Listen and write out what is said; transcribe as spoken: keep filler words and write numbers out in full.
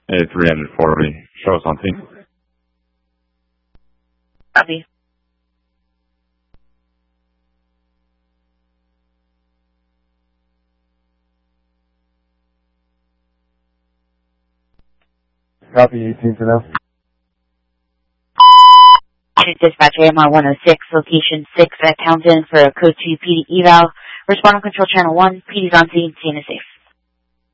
A three forty. Show us on scene. Copy. Copy, eighteen for now. Dispatch A M R one oh six, location six at Townsend for a code two P D eval. Respond on control channel one. P D's on scene. Scene is safe.